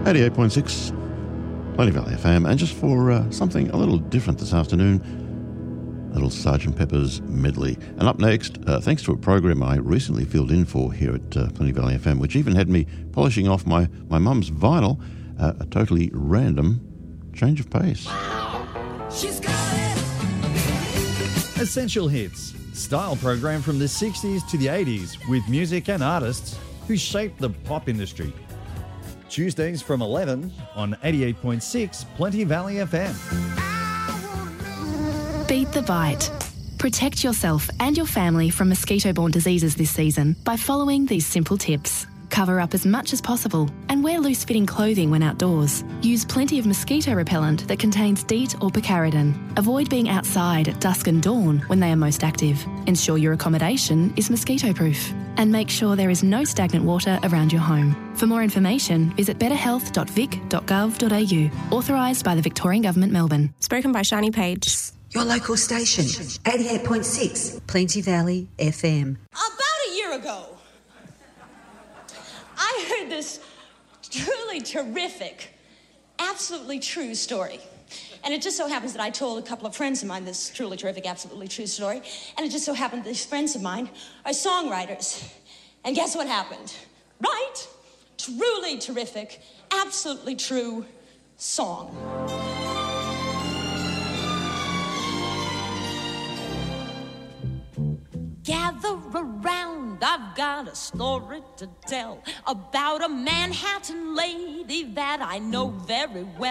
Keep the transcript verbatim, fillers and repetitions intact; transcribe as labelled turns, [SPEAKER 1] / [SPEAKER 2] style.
[SPEAKER 1] eighty-eight point six, Plenty Valley F M, and just for uh, something a little different this afternoon, a little Sergeant Pepper's medley. And up next, uh, thanks to a program I recently filled in for here at uh, Plenty Valley F M, which even had me polishing off my, my mum's vinyl, uh, a totally random change of pace.
[SPEAKER 2] She's got it. Essential Hits, style program from the sixties to the eighties with music and artists who shaped the pop industry. Tuesdays from eleven on eighty-eight point six Plenty Valley F M.
[SPEAKER 3] Beat the bite. Protect yourself and your family from mosquito-borne diseases this season by following these simple tips. Cover up as much as possible and wear loose-fitting clothing when outdoors. Use plenty of mosquito repellent that contains DEET or picaridin. Avoid being outside at dusk and dawn when they are most active. Ensure your accommodation is mosquito-proof. And make sure there is no stagnant water around your home. For more information, visit better health dot vic dot gov dot a u. Authorised by the Victorian Government, Melbourne.
[SPEAKER 4] Spoken by Shani Page.
[SPEAKER 5] Your local station, eighty-eight point six Plenty Valley F M.
[SPEAKER 6] About a year ago, I heard this truly terrific, absolutely true story. And it just so happens that I told a couple of friends of mine this truly terrific, absolutely true story. And it just so happened that these friends of mine are songwriters. And guess what happened? Right? Truly terrific, absolutely true song. Gather around, I've got a story to tell about a Manhattan lady that I know very well.